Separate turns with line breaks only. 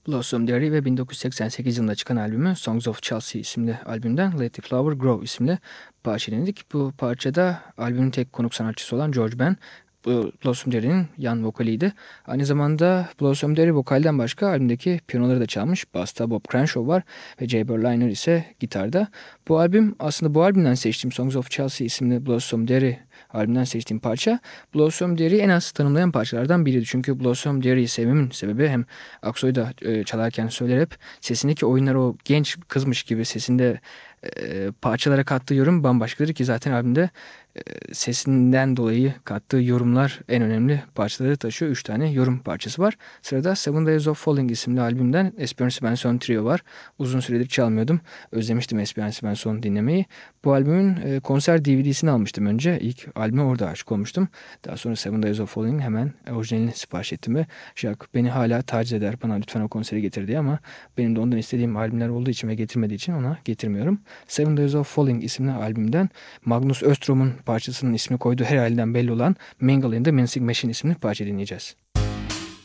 Blossom Derry ve 1988 yılında çıkan albümü Songs of Chelsea isimli albümden Let the Flower Grow isimli parça dinledik. Bu parçada albümün tek konuk sanatçısı olan George Ben, bu Blossom Derry'nin yan vokaliydi. Aynı zamanda Blossom Derry vokalden başka albümdeki piyanoları da çalmış. Bass'ta Bob Crenshaw var ve Jay Berliner ise gitarda. Bu albüm aslında bu albümden seçtiğim Songs of Chelsea isimli Blossom Derry albümden seçtiğim parça. Blossom Derry'i en az tanımlayan parçalardan biriydi. Çünkü Blossom Derry'i sevmemin sebebi hem Aksoy da çalarken söyler hep sesindeki oyunlar o genç kızmış gibi sesinde parçalara kattığı yorum bambaşkadır ki zaten albümde sesinden dolayı kattığı yorumlar en önemli parçaları taşıyor. 3 tane yorum parçası var. Sırada Seven Days of Falling isimli albümden Espérance Benson Trio var. Uzun süredir çalmıyordum. Özlemiştim Espérance Benson dinlemeyi. Bu albümün konser DVD'sini almıştım önce. İlk albüme orada aşık olmuştum. Daha sonra Seven Days of Falling hemen orijinalini sipariş ettim ve Jack beni hala taciz eder. Bana lütfen o konseri getir diye ama benim de ondan istediğim albümler olduğu için ve getirmediği için ona getirmiyorum. Seven Days of Falling isimli albümden Magnus Östrom'un parçasının ismi koyduğu her halinden belli olan Mingle in the Mincing Machine isimli parça dinleyeceğiz.